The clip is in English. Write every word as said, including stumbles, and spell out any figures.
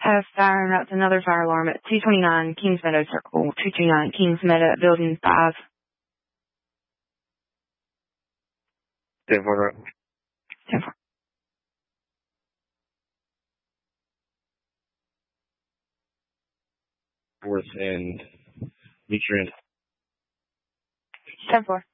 Have fire, and that's another fire alarm at two twenty-nine Kings Meadow Circle, two twenty-nine Kings Meadow, Building five. ten four. ten four. Fourth and Beach Rand. ten four.